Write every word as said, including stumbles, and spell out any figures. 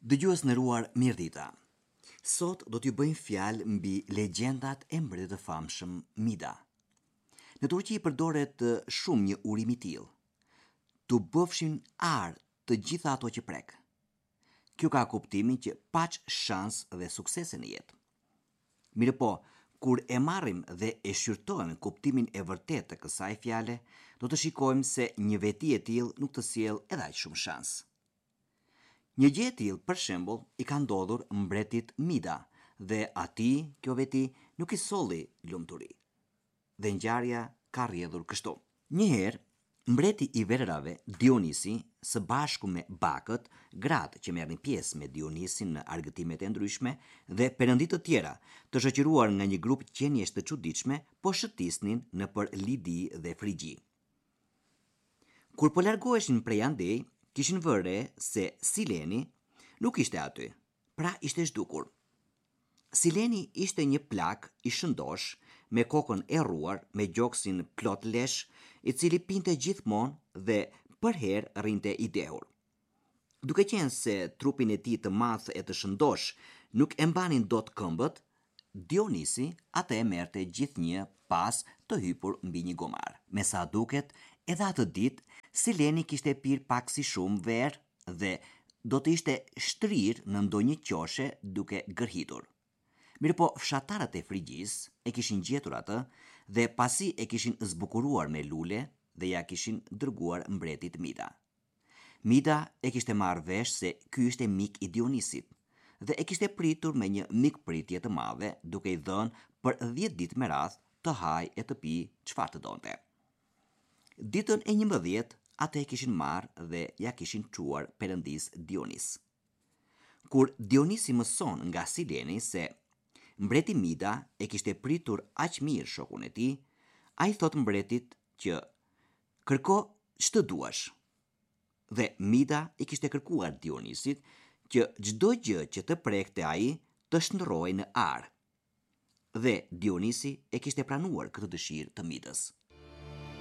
Dëgjues nderuar, mirëdita. Sot do t'ju bëjmë fjalë mbi legjendat e mbretit të famshëm Mida. Në Turqi përdoret eh, shumë një urim i tillë. Tu bëfshin ar të gjitha ato që prek. Kjo ka kuptimin që paç shans dhe suksese në jetë. Mirë po, kur e marrim dhe e shqyrtojmë kuptimin e vërtet të kësaj fjale, do të shikojmë se një veti e tillë nuk të sjell edhe aq shumë shans. Një gjë e tillë, për shembull, i ka ndodhur mbretit Mida dhe atij kjo veti nuk i solli lumturi. Dhe ngjarja ka rrjedhur kështu. Një herë, mbreti i verërave, Dionisi, së bashku me Bakët, gratë që merrnin pjesë me Dionisin në argëtimet e ndryshme, dhe perëndit të tjera, të shoqëruar nga një grup qenjesh të çuditshme, po shëtisnin nëpër Lidi dhe Frigji. Kur po largoheshin prej andej, kishin vëre se Sileni nuk ishte aty, pra ishte zhdukur. Sileni ishte një plak i shëndosh, me kokën e rruar, me gjoksin plot lesh, i cili pinte gjithmonë dhe për herë rrinte i dehur. Duke qenë se trupin e tij të madh e të shëndosh nuk e mbanin dot këmbët, Dionisi atë e merrte gjithnjë pas të hypur mbi një gomar. Me sa duket, edhe atë ditë Sileni kishte pirë pak si shumë verë dhe do të ishte shtrirë në ndonjë qoshe duke gërhitur. Mirëpo fshatarët e Frigjis e kishin gjetur atë dhe pasi e kishin zbukuruar me lule dhe ja kishin dërguar mbretit Mida. Mida e kishte marrë vesh se ky ishte mik i Dionisit dhe e kishte pritur me një mikpritje të madhe, duke i dhënë për dhjetë ditë me radhë të hajë e të pi çfarë të donte. Ditën e njëmbëdhjetë atë e kishin marrë dhe ja kishin çuar perëndis Dionis. Kur Dionisi mëson nga Sileni se mbreti Mida e kishte pritur aq mirë shokun e tij, ai thot mbretit që kërko ç'të duash. Dhe Mida i kishte kërkuar Dionisit që çdo gjë që të prekte ai të shndërrohej në ar. Dhe Dionisi e kishte pranuar këtë dëshirë të Midës.